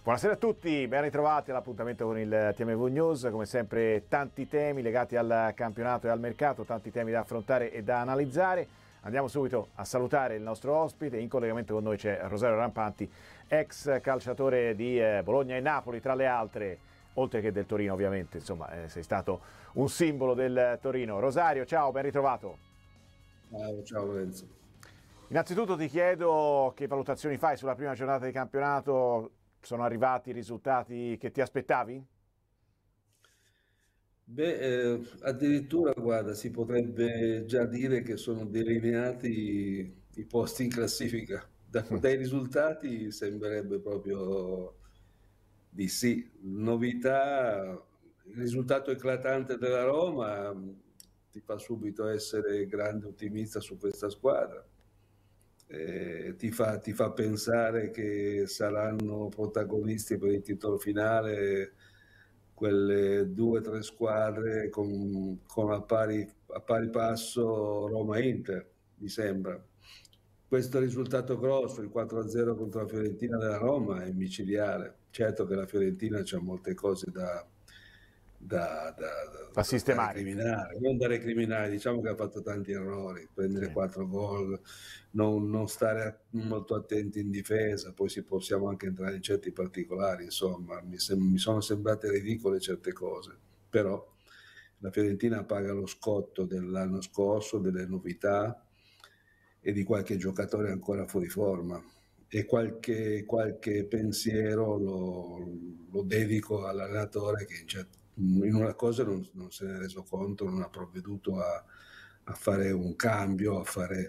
Buonasera a tutti, ben ritrovati all'appuntamento con il TMV News, come sempre tanti temi legati al campionato e al mercato, tanti temi da affrontare e da analizzare. Andiamo subito a salutare il nostro ospite, in collegamento con noi c'è Rosario Rampanti, ex calciatore di Bologna e Napoli tra le altre, oltre che del Torino ovviamente, insomma sei stato un simbolo del Torino. Rosario, ciao, ben ritrovato. Ciao Lorenzo. Innanzitutto ti chiedo che valutazioni fai sulla prima giornata di campionato. Sono arrivati i risultati che ti aspettavi? Addirittura, guarda, si potrebbe già dire che sono delineati i posti in classifica. Dai risultati sembrerebbe proprio di sì. Novità, il risultato eclatante della Roma ti fa subito essere grande ottimista su questa squadra. Ti fa pensare che saranno protagonisti per il titolo finale quelle 2 o 3 squadre con a pari passo Roma-Inter, mi sembra. Questo risultato grosso, il 4-0 contro la Fiorentina della Roma, è micidiale. Certo che la Fiorentina c'ha molte cose da sistemare. recriminare, non da recriminare, diciamo che ha fatto tanti errori, prendere Sì. 4 gol, non stare molto attenti in difesa, poi possiamo anche entrare in certi particolari, insomma, mi sono sembrate ridicole certe cose, però la Fiorentina paga lo scotto dell'anno scorso, delle novità e di qualche giocatore ancora fuori forma. E qualche pensiero lo dedico all'allenatore che in una cosa non se ne è reso conto, non ha provveduto a fare un cambio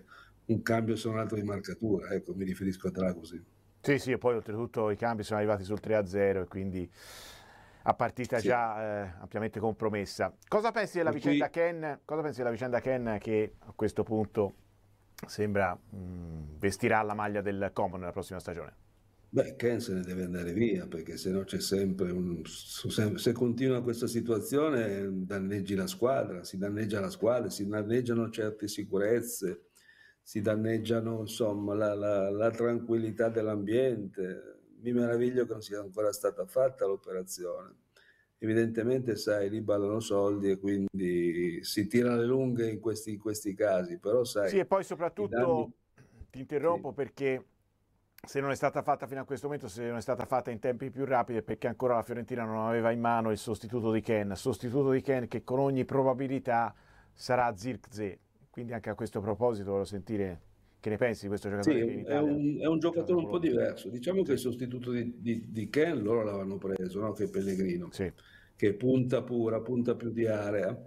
se non altro di marcatura. Ecco, mi riferisco a Dragosin. Sì, e poi oltretutto i cambi sono arrivati sul 3-0 e quindi a partita già ampiamente compromessa. Cosa pensi della vicenda Ken? Cosa pensi della vicenda Ken che a questo punto sembra vestirà la maglia del Como nella prossima stagione? Beh, Ken se ne deve andare via perché se no c'è sempre se continua questa situazione danneggi la squadra, si danneggia la squadra, si danneggiano certe sicurezze, si danneggiano insomma la tranquillità dell'ambiente. Mi meraviglio che non sia ancora stata fatta l'operazione. Evidentemente, sai, lì ballano soldi e quindi si tira le lunghe in questi casi, però sai, Sì, e poi i danni... soprattutto ti interrompo perché se non è stata fatta fino a questo momento, se non è stata fatta in tempi più rapidi, è perché ancora la Fiorentina non aveva in mano il sostituto di Ken che con ogni probabilità sarà Zirkzee. Quindi anche a questo proposito voglio sentire che ne pensi di questo giocatore Sì, che in Italia è un gioca a giocatore un po' Bologna. diverso. Diciamo che Sì, il sostituto di Ken loro l'avevano preso, no? Che è Pellegrino, sì. che punta pura, punta più di area.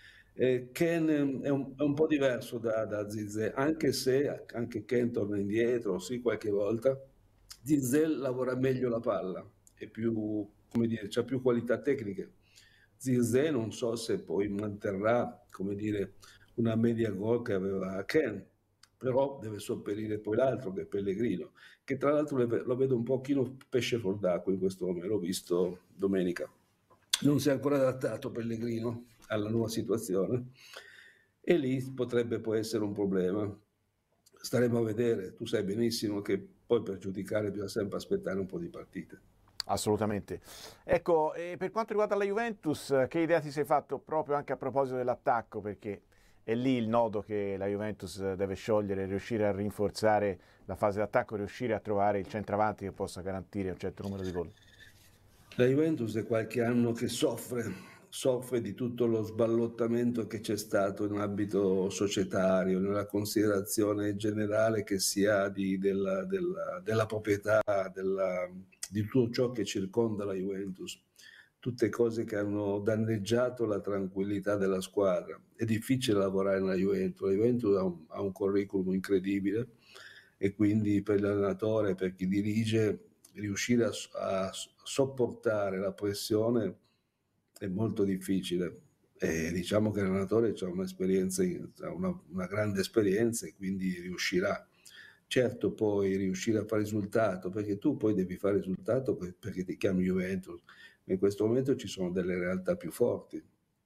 Ken è un po' diverso da Zizé, anche se anche Ken torna indietro, sì, qualche volta. Zizé lavora meglio la palla, è più, come dire, c'ha più qualità tecniche. Zizé non so se poi manterrà, come dire, una media gol che aveva Ken, però deve sopperire poi l'altro che è Pellegrino, che tra l'altro lo vedo un pochino pesce fuor d'acqua in questo momento, l'ho visto domenica. Non si è ancora adattato Pellegrino alla nuova situazione e lì potrebbe poi essere un problema. Staremo a vedere, tu sai benissimo che poi per giudicare bisogna sempre aspettare un po' di partite. Assolutamente. Ecco, e per quanto riguarda la Juventus, che idea ti sei fatto proprio anche a proposito dell'attacco? Perché è lì il nodo che la Juventus deve sciogliere, riuscire a rinforzare la fase d'attacco, riuscire a trovare il centravanti che possa garantire un certo numero di gol. La Juventus è qualche anno che soffre di tutto lo sballottamento che c'è stato in ambito societario, nella considerazione generale che si ha della proprietà, di tutto ciò che circonda la Juventus. Tutte cose che hanno danneggiato la tranquillità della squadra. È difficile lavorare nella Juventus. La Juventus ha un curriculum incredibile e quindi per l'allenatore, per chi dirige, riuscire a sopportare la pressione è molto difficile. E diciamo che l'allenatore ha un'esperienza, una grande esperienza e quindi riuscirà. Certo, poi riuscire a fare risultato, perché tu poi devi fare risultato perché ti chiami Juventus. In questo momento ci sono delle realtà più forti.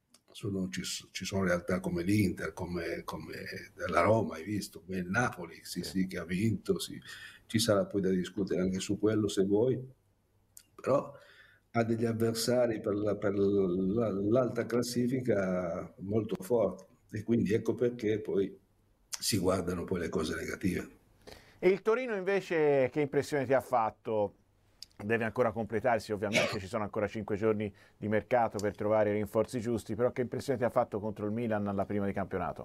Ci sono realtà come l'Inter, come la Roma, hai visto, come il Napoli, sì, che ha vinto, sì. Ci sarà poi da discutere anche su quello se vuoi, però ha degli avversari per l'alta classifica molto forti, e quindi ecco perché poi si guardano poi le cose negative. E il Torino invece che impressione ti ha fatto? Deve ancora completarsi, ovviamente ci sono ancora 5 giorni di mercato per trovare i rinforzi giusti, però che impressione ti ha fatto contro il Milan alla prima di campionato?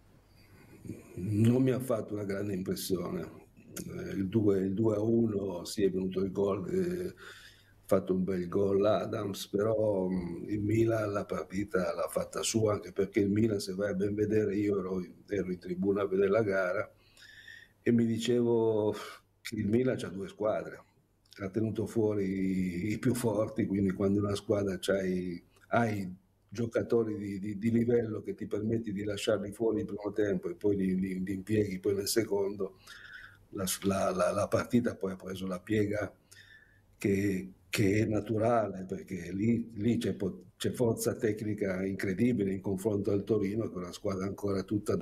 Non mi ha fatto una grande impressione. Il 2-1, sì, è venuto il gol, ha fatto un bel gol Adams, però il Milan la partita l'ha fatta sua, anche perché il Milan, se vai a ben vedere, io ero in tribuna a vedere la gara e mi dicevo che il Milan c'ha due squadre, ha tenuto fuori i più forti, quindi quando una squadra hai giocatori di livello che ti permetti di lasciarli fuori il primo tempo e poi li impieghi poi nel secondo, la partita poi ha preso la piega che è naturale, perché lì c'è forza tecnica incredibile in confronto al Torino, che è una squadra ancora tutta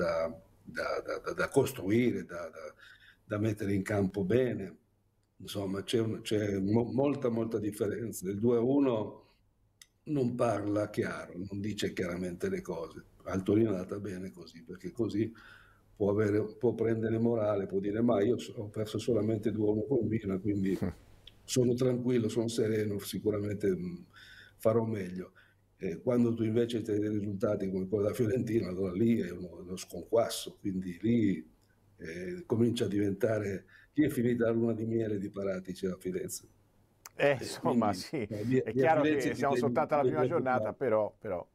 da costruire, da mettere in campo bene. Insomma, c'è molta differenza. Il 2-1 non parla chiaro, non dice chiaramente le cose. Al Torino è andata bene così, perché così può prendere morale, può dire ma io ho perso solamente 2-1 con Milan, quindi sono tranquillo, sono sereno, sicuramente farò meglio. Quando tu invece hai dei risultati come quello della Fiorentina, allora lì è uno sconquasso, quindi lì comincia a diventare... Chi è finita la luna di miele di Paratici a Firenze? Insomma, Quindi sì, è via chiaro Firenze che ti siamo soltanto alla devi prima giornata, preoccupare. però.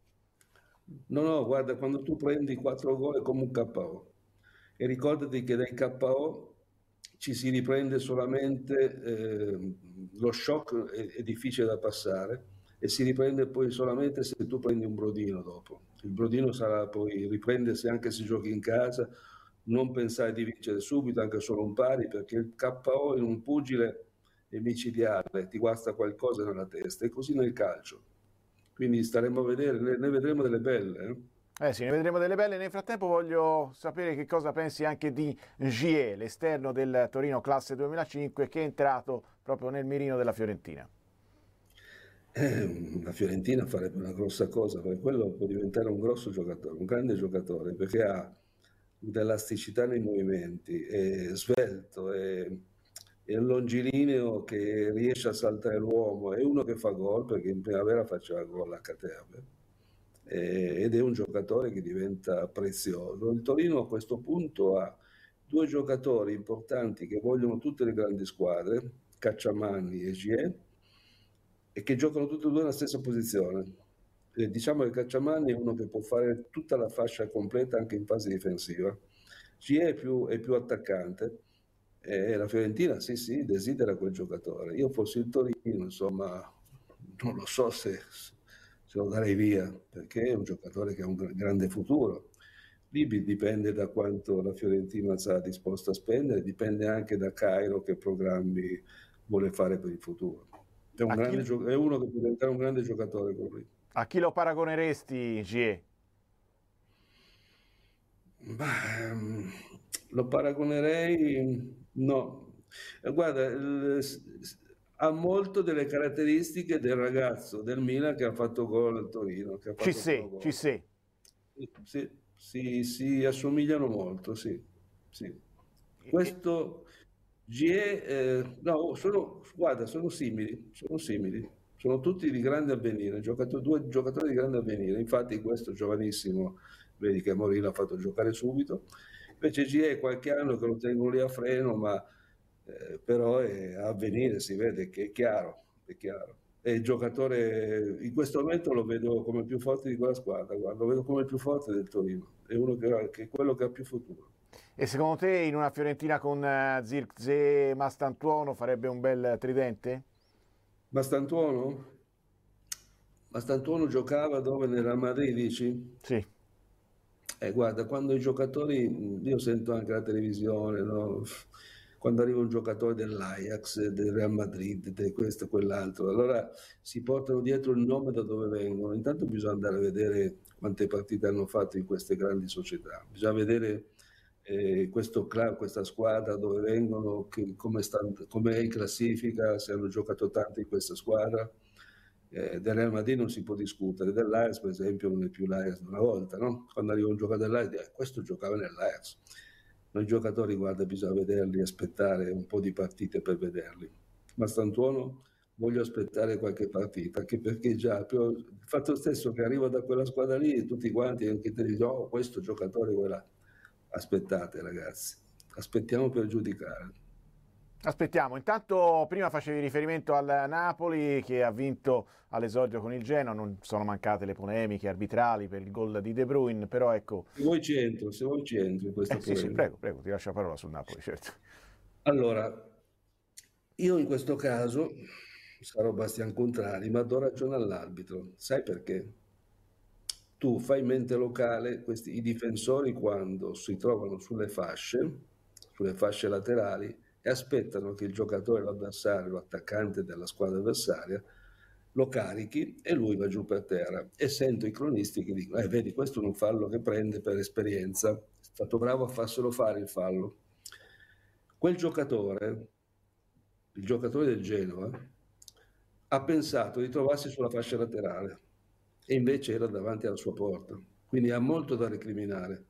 No, guarda, quando tu prendi 4 gol è come un KO. E ricordati che dai KO ci si riprende solamente, lo shock è difficile da passare e si riprende poi solamente se tu prendi un brodino dopo. Il brodino sarà poi riprendersi anche se giochi in casa, non pensare di vincere subito, anche solo un pari, perché il KO in un pugile è micidiale, ti guasta qualcosa nella testa, e così nel calcio. Quindi staremo a vedere, ne vedremo delle belle. Sì, ne vedremo delle belle. Nel frattempo voglio sapere che cosa pensi anche di Gie, l'esterno del Torino classe 2005, che è entrato proprio nel mirino della Fiorentina. La Fiorentina farebbe una grossa cosa, perché quello può diventare un grosso giocatore, un grande giocatore, perché ha dell'elasticità nei movimenti, è svelto, è un longilineo che riesce a saltare l'uomo, è uno che fa gol, perché in primavera faceva gol a Caterbe, ed è un giocatore che diventa prezioso. Il Torino a questo punto ha due giocatori importanti che vogliono tutte le grandi squadre, Cacciamanni e Gie, e che giocano tutti e due nella stessa posizione. Diciamo che Cacciamanni è uno che può fare tutta la fascia completa anche in fase difensiva. Gie è più attaccante, e la Fiorentina sì, desidera quel giocatore. Io fossi il Torino, insomma, non lo so se lo darei via, perché è un giocatore che ha un grande futuro. Lì dipende da quanto la Fiorentina sarà disposta a spendere, dipende anche da Cairo che programmi vuole fare per il futuro. A chi, È uno che può diventare un grande giocatore con lui. a chi lo paragoneresti, Gie? Ma, lo paragonerei, no. Guarda, ha molto delle caratteristiche del ragazzo del Milan che ha fatto gol al Torino, che ha fatto il primo Ci gol. sei. Si assomigliano molto, sì, sì. Questo GE, no, guarda, sono simili, sono tutti di grande avvenire, due giocatori di grande avvenire. Infatti questo giovanissimo, vedi che Mourinho l'ha fatto giocare subito, invece GE è qualche anno che lo tengono lì a freno, ma però è a avvenire, si vede che è chiaro. E il giocatore in questo momento lo vedo come più forte di quella squadra, guarda, lo vedo come il più forte del Torino, è uno che è quello che ha più futuro. E secondo te in una Fiorentina con Zirkzee e Mastantuono farebbe un bel tridente? Mastantuono? Mastantuono giocava dove? Nel Real Madrid, dici? Sì. Guarda, quando i giocatori, io sento anche la televisione, no? Quando arriva un giocatore dell'Ajax, del Real Madrid, di questo e quell'altro, allora si portano dietro il nome da dove vengono. Intanto bisogna andare a vedere quante partite hanno fatto in queste grandi società, bisogna vedere questo club, questa squadra, dove vengono, come è in classifica, se hanno giocato tanto in questa squadra. Del Real Madrid non si può discutere, dell'Ajax per esempio non è più l'Ajax di una volta, no? Quando arriva un giocatore dell'Ajax, questo giocava nell'Ajax. Noi giocatori, guarda, bisogna vederli, aspettare un po' di partite per vederli. Ma Stantuono voglio aspettare qualche partita, anche perché già il fatto stesso che arrivo da quella squadra lì, tutti quanti anche te dicono, oh, questo giocatore, quella. Aspettate ragazzi, aspettiamo per giudicare. Aspettiamo, intanto prima facevi riferimento al Napoli che ha vinto all'esordio con il Genoa, non sono mancate le polemiche arbitrali per il gol di De Bruyne, però ecco... Se vuoi ci entro in questa polemica. Sì, prego, ti lascio la parola sul Napoli, certo. Allora, io in questo caso sarò Bastian Contrari, ma do ragione all'arbitro. Sai perché? Tu fai mente locale, i difensori quando si trovano sulle fasce laterali, e aspettano che il giocatore, l'avversario, l'attaccante della squadra avversaria, lo carichi e lui va giù per terra. E sento i cronisti che dicono, vedi, questo è un fallo che prende per esperienza, è stato bravo a farselo fare il fallo. Quel giocatore, il giocatore del Genoa, ha pensato di trovarsi sulla fascia laterale e invece era davanti alla sua porta. Quindi ha molto da recriminare,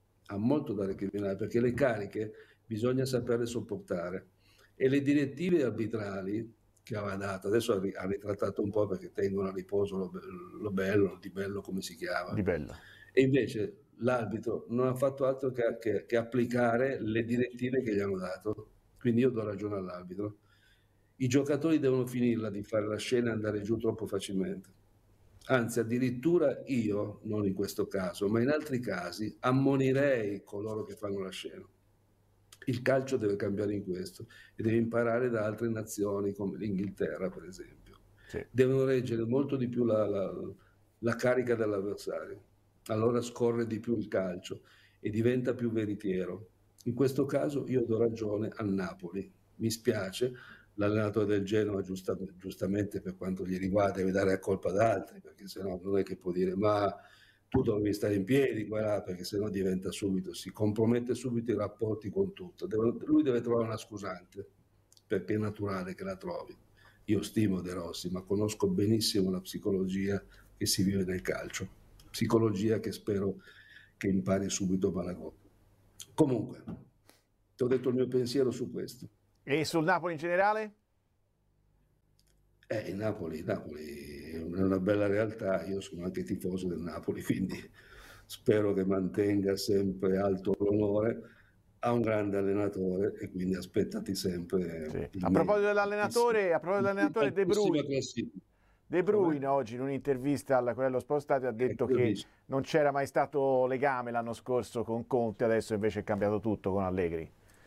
perché le cariche bisogna saperle sopportare. E le direttive arbitrali che aveva dato, adesso ha ritrattato un po' perché tengono a riposo lo bello, Di Bello come si chiama. Di Bello. E invece l'arbitro non ha fatto altro che applicare le direttive che gli hanno dato. Quindi io do ragione all'arbitro. I giocatori devono finirla di fare la scena e andare giù troppo facilmente. Anzi, addirittura io, non in questo caso, ma in altri casi, ammonirei coloro che fanno la scena. Il calcio deve cambiare in questo e deve imparare da altre nazioni come l'Inghilterra, per esempio. Sì. Devono reggere molto di più la carica dell'avversario. Allora scorre di più il calcio e diventa più veritiero. In questo caso io do ragione al Napoli. Mi spiace, l'allenatore del Genoa giustamente per quanto gli riguarda deve dare la colpa ad altri, perché sennò non è che può dire ma tu dovevi stare in piedi qua là, perché sennò diventa subito, si compromette subito i rapporti con tutto. Lui deve trovare una scusante, perché è naturale che la trovi. Io stimo De Rossi, ma conosco benissimo la psicologia che si vive nel calcio, psicologia che spero che impari subito Malagò. Comunque, ti ho detto il mio pensiero su questo. E sul Napoli in generale? Il Napoli è una bella realtà, io sono anche tifoso del Napoli, quindi spero che mantenga sempre alto l'onore. Ha un grande allenatore e quindi aspettati sempre. Sì. A proposito dell'allenatore, De Bruyne. De Bruyne oggi in un'intervista al Corriere dello Sport Stadio ha detto che non c'era mai stato legame l'anno scorso con Conte, adesso invece è cambiato tutto con Allegri.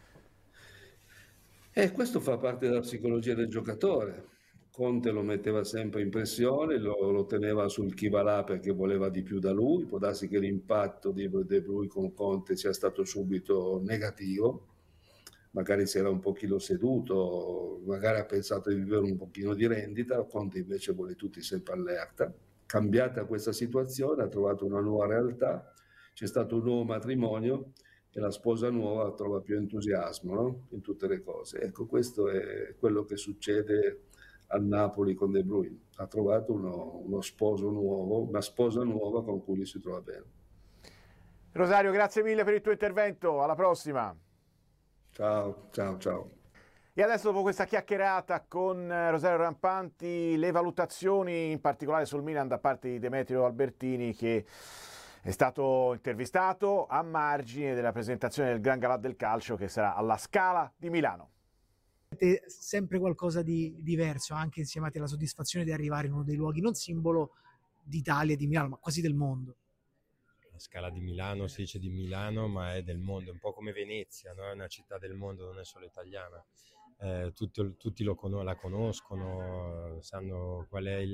Questo fa parte della psicologia del giocatore. Conte lo metteva sempre in pressione, lo teneva sul chi va là perché voleva di più da lui. Può darsi che l'impatto di De Bruyne con Conte sia stato subito negativo, magari si era un pochino seduto, magari ha pensato di vivere un pochino di rendita, Conte invece vuole tutti sempre allerta. Cambiata questa situazione, ha trovato una nuova realtà, c'è stato un nuovo matrimonio e la sposa nuova trova più entusiasmo, no? In tutte le cose. Ecco, questo è quello che succede al Napoli con De Bruyne. Ha trovato uno sposo nuovo, una sposa nuova con cui si trova bene. Rosario, grazie mille per il tuo intervento, alla prossima. Ciao. E adesso, dopo questa chiacchierata con Rosario Rampanti, le valutazioni in particolare sul Milan da parte di Demetrio Albertini, che è stato intervistato a margine della presentazione del Gran Galà del Calcio che sarà alla Scala di Milano. Sempre qualcosa di diverso, anche insieme alla soddisfazione di arrivare in uno dei luoghi non simbolo d'Italia e di Milano, ma quasi del mondo. La Scala di Milano, si dice di Milano, ma è del mondo, è un po' come Venezia, no? È una città del mondo, non è solo italiana. Tutti la conoscono, sanno qual è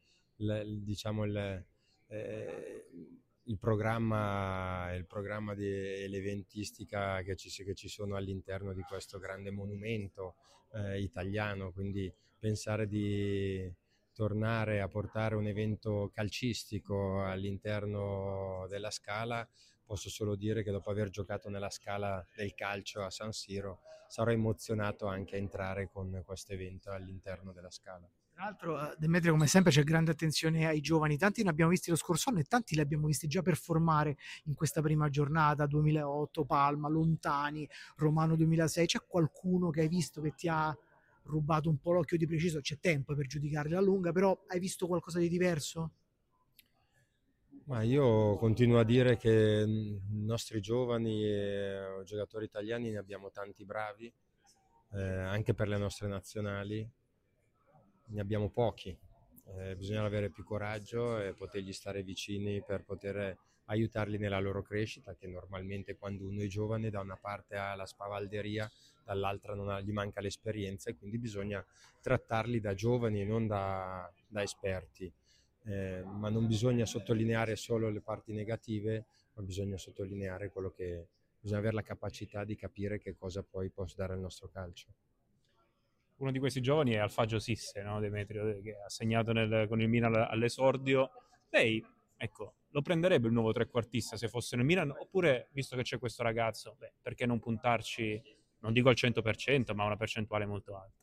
il programma e l'eventistica che ci sono all'interno di questo grande monumento italiano, quindi pensare di tornare a portare un evento calcistico all'interno della Scala posso solo dire che dopo aver giocato nella Scala del calcio a San Siro sarò emozionato anche a entrare con questo evento all'interno della Scala. Tra l'altro, Demetrio, come sempre c'è grande attenzione ai giovani, tanti ne abbiamo visti lo scorso anno e tanti li abbiamo visti già performare in questa prima giornata, 2008, Palma, Lontani, Romano 2006, c'è qualcuno che hai visto che ti ha rubato un po' l'occhio di preciso? C'è tempo per giudicarli a lunga, però hai visto qualcosa di diverso? Ma io continuo a dire che i nostri giovani e giocatori italiani ne abbiamo tanti bravi, anche per le nostre nazionali. Ne abbiamo pochi, bisogna avere più coraggio e potergli stare vicini per poter aiutarli nella loro crescita, che normalmente quando uno è giovane da una parte ha la spavalderia, dall'altra gli manca l'esperienza, e quindi bisogna trattarli da giovani e non da esperti. Ma non bisogna sottolineare solo le parti negative, ma bisogna sottolineare quello che bisogna avere la capacità di capire che cosa poi può dare al nostro calcio. Uno di questi giovani è Alfagio Sisse, no, Demetrio, che ha segnato con il Milan all'esordio. Lei, ecco, lo prenderebbe il nuovo trequartista se fosse nel Milan, oppure, visto che c'è questo ragazzo, perché non puntarci, non dico al 100%, ma a una percentuale molto alta?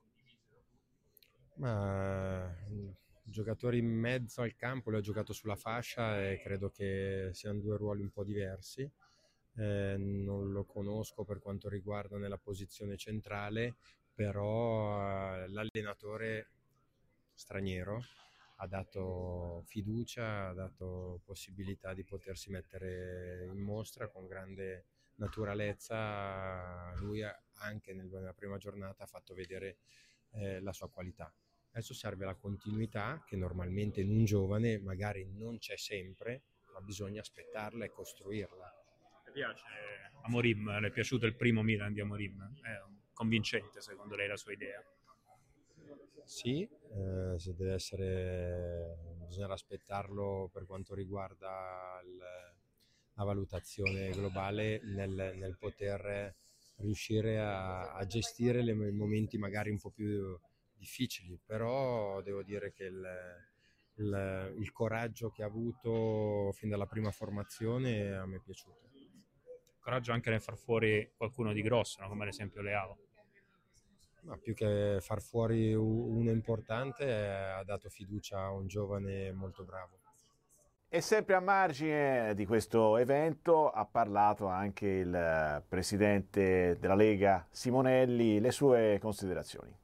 Ma giocatori in mezzo al campo, lui ha giocato sulla fascia e credo che siano due ruoli un po' diversi. Non lo conosco per quanto riguarda nella posizione centrale, però l'allenatore straniero ha dato fiducia, ha dato possibilità di potersi mettere in mostra con grande naturalezza. Lui anche nella prima giornata ha fatto vedere la sua qualità. Adesso serve la continuità, che normalmente in un giovane magari non c'è sempre, ma bisogna aspettarla e costruirla. Le piace Amorim? Le è piaciuto il primo Milan di Amorim? È convincente secondo lei la sua idea? Sì, se deve essere, bisognerà aspettarlo per quanto riguarda la valutazione globale nel poter riuscire a gestire i momenti magari un po' più difficili, però devo dire che il coraggio che ha avuto fin dalla prima formazione a me è piaciuto. Coraggio anche nel far fuori qualcuno di grosso, no? Come ad esempio Leao. Ma più che far fuori uno importante, ha dato fiducia a un giovane molto bravo. E sempre a margine di questo evento ha parlato anche il presidente della Lega Simonelli, le sue considerazioni.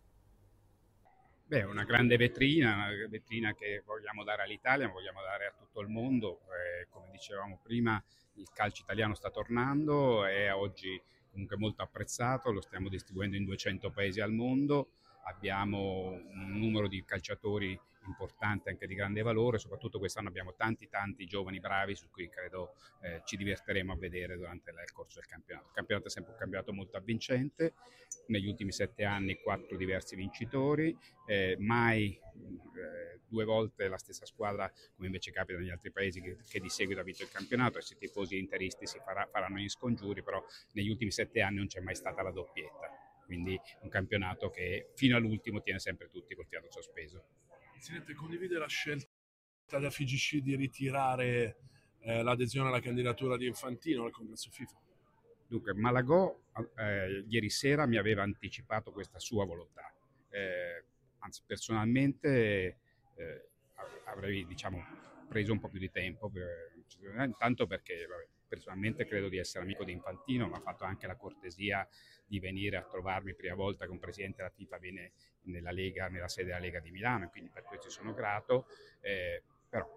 Beh, una grande vetrina che vogliamo dare all'Italia, ma vogliamo dare a tutto il mondo. Come dicevamo prima, il calcio italiano sta tornando, è oggi comunque molto apprezzato, lo stiamo distribuendo in 200 paesi al mondo, abbiamo un numero di calciatori importante, anche di grande valore, soprattutto quest'anno abbiamo tanti giovani bravi su cui credo ci diverteremo a vedere durante il corso del campionato. Il campionato è sempre un campionato molto avvincente, negli ultimi 7 anni 4 diversi vincitori, mai 2 volte la stessa squadra, come invece capita negli altri paesi, che di seguito ha vinto il campionato. E se i tifosi interisti faranno gli scongiuri, però negli ultimi 7 anni non c'è mai stata la doppietta, quindi un campionato che fino all'ultimo tiene sempre tutti col fiato sospeso. Presidente, condivide la scelta da FIGC di ritirare l'adesione alla candidatura di Infantino al congresso FIFA? Dunque, Malagò ieri sera mi aveva anticipato questa sua volontà. Anzi, personalmente avrei preso un po' più di tempo, intanto perché personalmente credo di essere amico di Infantino, ma ha fatto anche la cortesia di venire a trovarmi prima volta che un presidente della FIFA viene nella sede della Lega di Milano, e quindi per questo sono grato. Però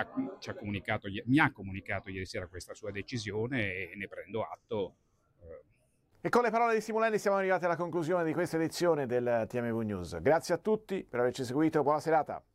mi ha comunicato ieri sera questa sua decisione e ne prendo atto. E con le parole di Simonelli siamo arrivati alla conclusione di questa edizione del TMV News. Grazie a tutti per averci seguito, buona serata.